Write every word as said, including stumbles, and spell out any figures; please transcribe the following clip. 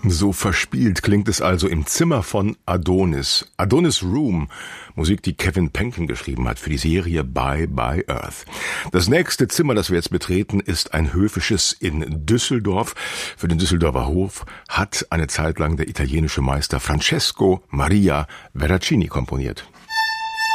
So verspielt klingt es also im Zimmer von Adonis. Adonis Room, Musik, die Kevin Penkin geschrieben hat für die Serie Bye Bye Earth. Das nächste Zimmer, das wir jetzt betreten, ist ein höfisches in Düsseldorf. Für den Düsseldorfer Hof hat eine Zeit lang der italienische Meister Francesco Maria Veracini komponiert.